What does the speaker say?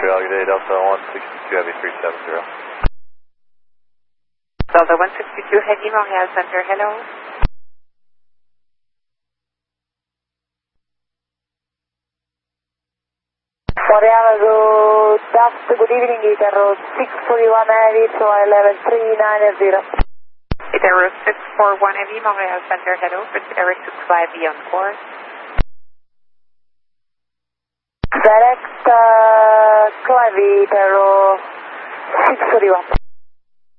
Montreal, good day, Delta 162 Heavy 370. Delta 162 Heavy, Montreal Center, hello. Montreal, good evening, Itaro 641 Heavy, so level 3980. Itaro 641 Heavy, Montreal Center, hello. Itaro 65 on course. Direct, Clive, Itaro 641.